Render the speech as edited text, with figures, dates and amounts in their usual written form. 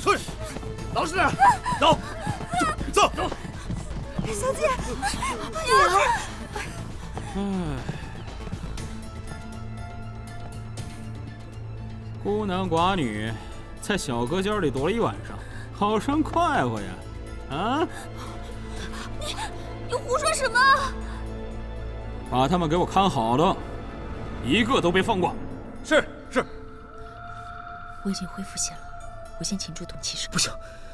出去，老实点，走，走。 小姐， 孤男寡女，在小隔间里躲了一晚上，好生快活呀！啊！ 你胡说什么？ 把他们给我看好了，一个都别放过。 是。 我已经恢复血了，我先擒住董骑士。 不行，